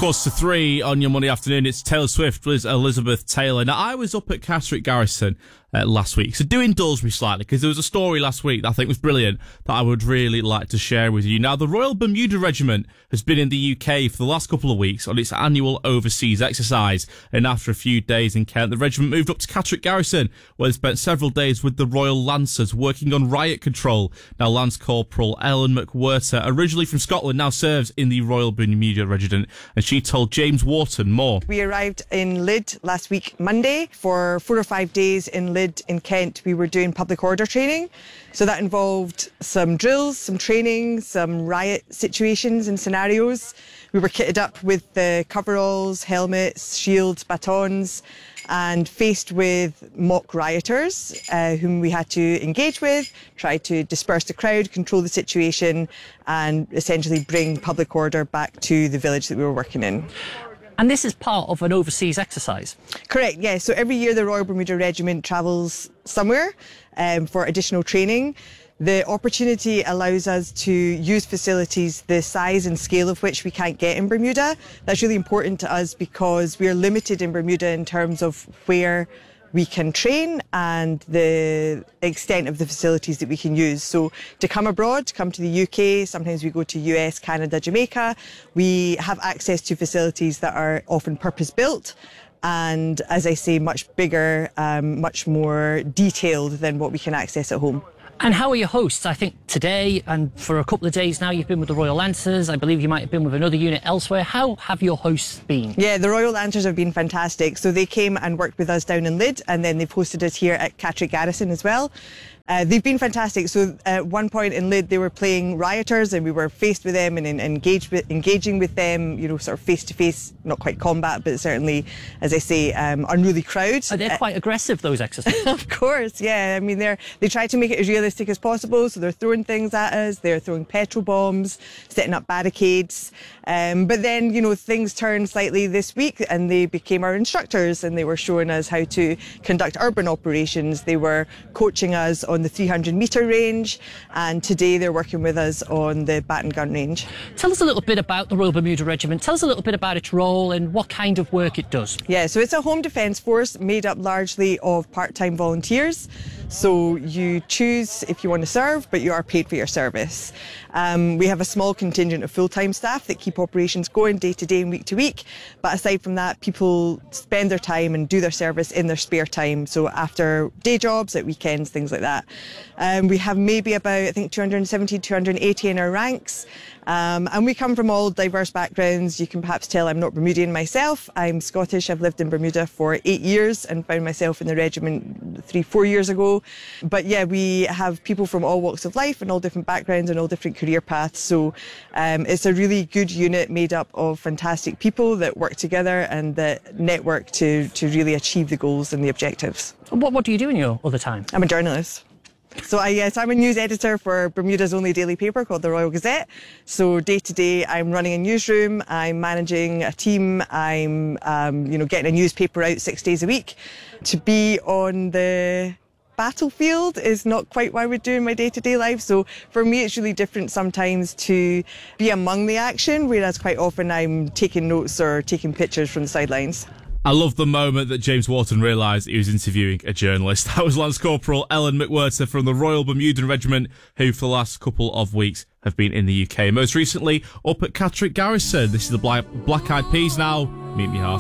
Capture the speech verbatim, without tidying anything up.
Quarter to three on your Monday afternoon. It's Taylor Swift with Elizabeth Taylor. Now, I was up at Catterick Garrison uh, last week, so do indulge me slightly, because there was a story last week that I think was brilliant that I would really like to share with you. Now, the Royal Bermuda Regiment has been in the U K for the last couple of weeks on its annual overseas exercise, and after a few days in Kent, the regiment moved up to Catterick Garrison, where they spent several days with the Royal Lancers working on riot control. Now, Lance Corporal Ellen McWhirter, originally from Scotland, now serves in the Royal Bermuda Regiment, and she told James Wharton more. We arrived in Lydd last week, Monday. For four or five days in Lydd in Kent, we were doing public order training. So that involved some drills, some training, some riot situations and scenarios. We were kitted up with the coveralls, helmets, shields, batons, and faced with mock rioters uh, whom we had to engage with, try to disperse the crowd, control the situation, and essentially bring public order back to the village that we were working in. And this is part of an overseas exercise? Correct, yes. Yeah. So every year the Royal Bermuda Regiment travels somewhere um, for additional training. The opportunity allows us to use facilities the size and scale of which we can't get in Bermuda. That's really important to us because we are limited in Bermuda in terms of where we can train and the extent of the facilities that we can use. So to come abroad, to come to the U K, sometimes we go to U S, Canada, Jamaica, we have access to facilities that are often purpose-built and, as I say, much bigger, um, much more detailed than what we can access at home. And how are your hosts? I think today and for a couple of days now you've been with the Royal Lancers. I believe you might have been with another unit elsewhere. How have your hosts been? Yeah, the Royal Lancers have been fantastic. So they came and worked with us down in Lydd, and then they've hosted us here at Catterick Garrison as well. Uh, they've been fantastic. So at one point in Lydd, they were playing rioters and we were faced with them and, and engaged with, engaging with them, you know, sort of face-to-face, not quite combat, but certainly, as I say, um, unruly crowd. Are they quite uh, aggressive, those exercises? Of course, yeah. I mean, they're, they try to make it as realistic as possible. So they're throwing things at us. They're throwing petrol bombs, setting up barricades. Um, but then, you know, things turned slightly this week and they became our instructors and they were showing us how to conduct urban operations. They were coaching us on the three hundred metre range, and today they're working with us on the baton gun range. Tell us a little bit about the Royal Bermuda Regiment. Tell us a little bit about its role and what kind of work it does. Yeah, so it's a home defence force made up largely of part-time volunteers. So you choose if you want to serve, but you are paid for your service. Um, we have a small contingent of full-time staff that keep operations going day to day and week to week. But aside from that, people spend their time and do their service in their spare time. So after day jobs, at weekends, things like that. Um, we have maybe about, I think, two hundred seventy, two hundred eighty in our ranks. Um, and we come from all diverse backgrounds. You can perhaps tell I'm not Bermudian myself. I'm Scottish. I've lived in Bermuda for eight years and found myself in the regiment three, four years ago. But yeah, we have people from all walks of life and all different backgrounds and all different career paths. So um, it's a really good unit made up of fantastic people that work together and that network to, to really achieve the goals and the objectives. What, what do you do in your other time? I'm a journalist. So I, yes, I'm a news editor for Bermuda's only daily paper called the Royal Gazette. So day to day, I'm running a newsroom, I'm managing a team, I'm, um, you know, getting a newspaper out six days a week. To be on the battlefield is not quite what I would do in my day-to-day life. So for me, it's really different sometimes to be among the action, whereas quite often I'm taking notes or taking pictures from the sidelines. I love the moment that James Wharton realised he was interviewing a journalist. That was Lance Corporal Ellen McWhirter from the Royal Bermudan Regiment, who for the last couple of weeks have been in the U K. Most recently up at Catterick Garrison. This is the Black, Black Eyed Peas now. Meet Me Half.